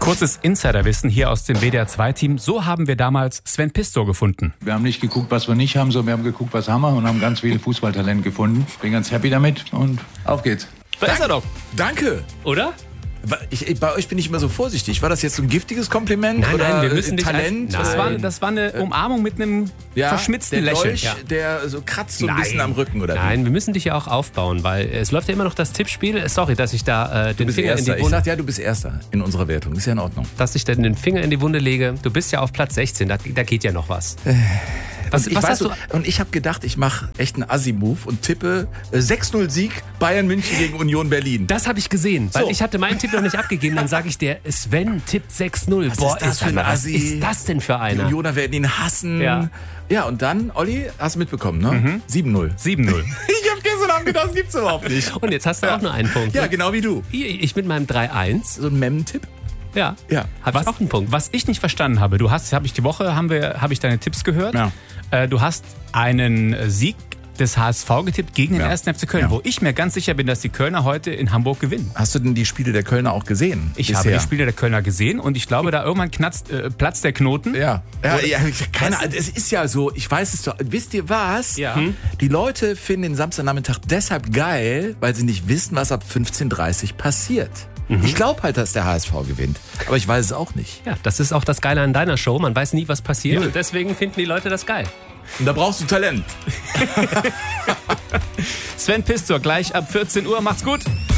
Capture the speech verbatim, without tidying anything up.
Kurzes Insiderwissen hier aus dem W D R zwei Team. So haben wir damals Sven Pistor gefunden. Wir haben nicht geguckt, was wir nicht haben, sondern wir haben geguckt, was haben wir und haben ganz viele Fußballtalente gefunden. Bin ganz happy damit und auf geht's. Da ist er doch. Danke. Oder? Ich, bei euch bin ich immer so vorsichtig. War das jetzt so ein giftiges Kompliment? Nein, oder nein, wir müssen dich Talent? Das war, das war eine Umarmung mit einem ja, verschmitzten der Lächeln. Dolch, Ja. der so kratzt so ein Nein. bisschen am Rücken, oder? Nein, wir müssen dich ja auch aufbauen, weil es läuft ja immer noch das Tippspiel. Sorry, dass ich da äh, den Du bist Finger in Erster. die Ich Wunde, sag ja, du bist Erster in unserer Wertung. Ist ja in Ordnung. dass ich da den Finger in die Wunde lege. Du bist ja auf Platz sechzehn, da, da geht ja noch was. Was, ich was weiß hast du? so, und ich habe gedacht, ich mache echt einen Assi-Move und tippe äh, sechs null Sieg Bayern München gegen Union Berlin. Das habe ich gesehen, weil So. ich hatte meinen Tipp noch nicht abgegeben. Dann sage ich dir, Sven tippt sechs null. Was Boah, ist das für ein was Assi? ist das denn für Die einer? Unioner werden ihn hassen. Ja. Ja, und dann, Olli, hast du mitbekommen, ne? sieben null. sieben null. Ich habe gestern Abend gedacht, das gibt's überhaupt nicht. Und jetzt hast du auch nur einen Punkt. Ja, ne? genau wie du. Ich ich mit meinem drei eins. So ein Mem-Tipp? Ja, Ja. habe ich Was, auch einen Punkt. was ich nicht verstanden habe, du hast, habe ich die Woche, haben wir, habe ich deine Tipps gehört. Ja. Äh, du hast einen Sieg des H S V getippt gegen den Ja. ersten F C Köln, Ja. wo ich mir ganz sicher bin, dass die Kölner heute in Hamburg gewinnen. Hast du denn die Spiele der Kölner auch gesehen? Ich bisher? habe die Spiele der Kölner gesehen und ich glaube, da irgendwann knatzt, äh, platzt der Knoten. Ja, ja, ja keine Ahnung. Es ist ja so, ich weiß es doch. Wisst ihr was? Ja. Hm? Die Leute finden den Samstagnachmittag deshalb geil, weil sie nicht wissen, was ab fünfzehn Uhr dreißig passiert. Ich glaube halt, dass der H S V gewinnt. Aber ich weiß es auch nicht. Ja, das ist auch das Geile an deiner Show. Man weiß nie, was passiert. Und deswegen finden die Leute das geil. Und da brauchst du Talent. Sven Pistor gleich ab vierzehn Uhr. Macht's gut.